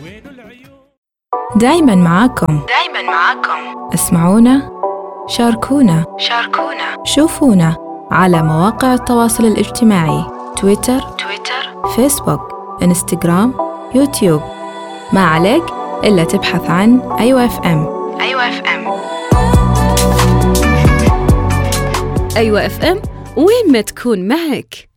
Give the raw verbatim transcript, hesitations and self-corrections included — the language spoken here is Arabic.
دايماً معاكم دايماً معاكم اسمعونا، شاركونا شاركونا شوفونا على مواقع التواصل الاجتماعي تويتر تويتر فيسبوك إنستغرام يوتيوب. ما عليك إلا تبحث عن أيوة إف إم. أيوة إف إم. أيوة إف إم، وين ما تكون معك.